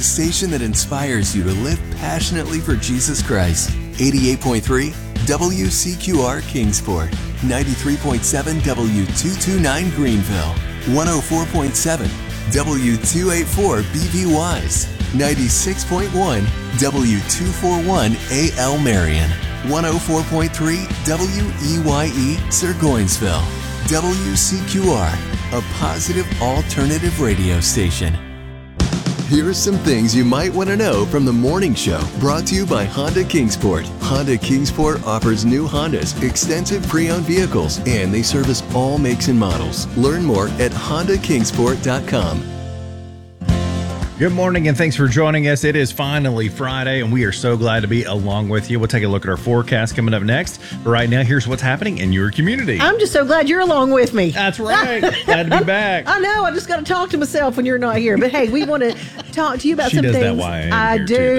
the station that inspires you to live passionately for Jesus Christ. 88.3 WCQR Kingsport, 93.7 W229 Greenville, 104.7 W284 BV Wise, 96.1 W241 AL Marion, 104.3 WEYE Sirgoinsville. WCQR, a positive alternative radio station. Here are some things you might want to know from the morning show, brought to you by Honda Kingsport. Honda Kingsport offers new Hondas, extensive pre-owned vehicles, and they service all makes and models. Learn more at HondaKingsport.com. Good morning, and thanks for joining us. It is finally Friday, and we are so glad to be along with you. We'll take a look at our forecast coming up next. But right now, here's what's happening in your community. I'm just so glad you're along with me. That's right. Glad to be back. I know. I just got to talk to myself when you're not here. But hey, we want to talk to you about some things. That while I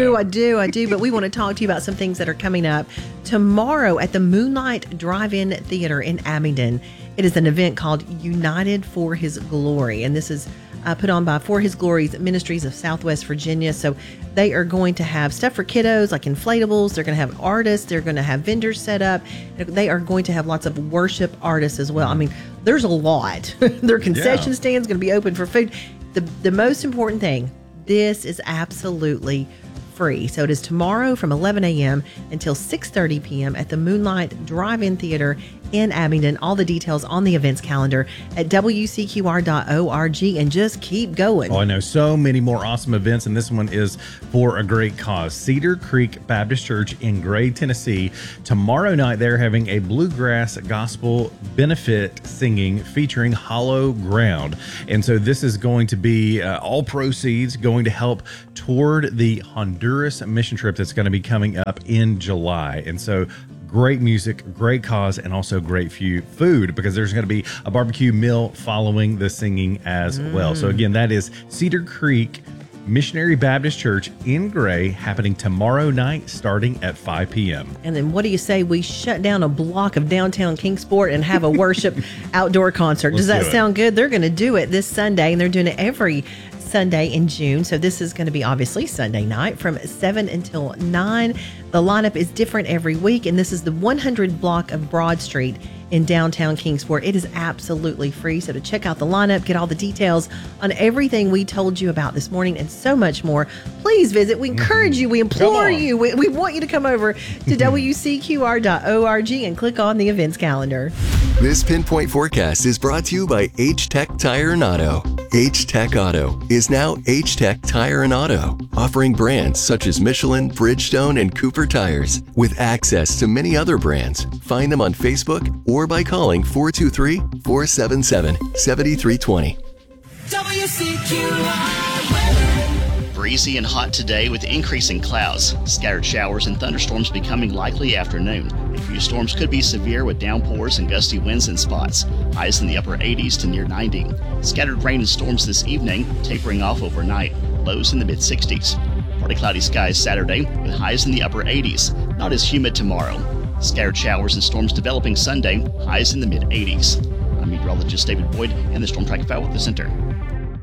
do. But we want to talk to you about some things that are coming up tomorrow at the Moonlight Drive-In Theater in Abingdon. It is an event called United for His Glory, and this is put on by For His Glory's Ministries of Southwest Virginia. So they are going to have stuff for kiddos like inflatables. They're going to have artists. They're going to have vendors set up. They are going to have lots of worship artists as well. I mean, there's a lot. Their concession stand's going to be open for food. The most important thing, this is absolutely free. So it is tomorrow from 11 a.m. until 6:30 p.m. at the Moonlight Drive-In Theater in Abingdon. All the details on the events calendar at WCQR.org, and just keep going. Oh, I know. So many more awesome events, and this one is for a great cause. Cedar Creek Baptist Church in Gray, Tennessee. Tomorrow night, they're having a bluegrass gospel benefit singing featuring Hollow Ground. And so this is going to be all proceeds going to help toward the Honduras mission trip that's going to be coming up in July. And so great music, great cause, and also great food, because there's going to be a barbecue meal following the singing as well. So again, that is Cedar Creek Missionary Baptist Church in Gray, happening tomorrow night starting at 5 p.m. And then what do you say we shut down a block of downtown Kingsport and have a worship outdoor concert? Does that sound good? They're going to do it this Sunday, and they're doing it every Sunday in June. So this is going to be obviously Sunday night from 7 until 9. The lineup is different every week, and this is the 100 block of Broad Street in downtown Kingsport. It is absolutely free. So to check out the lineup, get all the details on everything we told you about this morning and so much more, please visit. We encourage you. We implore you. We want you to come over to WCQR.org and click on the events calendar. This Pinpoint Forecast is brought to you by H-Tech Tire and Auto. H-Tech Auto is now H-Tech Tire and Auto, offering brands such as Michelin, Bridgestone, and Cooper Tires, with access to many other brands. Find them on Facebook or by calling 423-477-7320. WCQR weather. Breezy and hot today with increasing clouds. Scattered showers and thunderstorms becoming likely afternoon. A few storms could be severe with downpours and gusty winds in spots. Highs in the upper 80s to near 90. Scattered rain and storms this evening, tapering off overnight. Lows in the mid-60s. Partly cloudy skies Saturday with highs in the upper 80s. Not as humid tomorrow. Scattered showers and storms developing Sunday. Highs in the mid-80s. I'm meteorologist David Boyd in the Storm Track 5 Weather Center.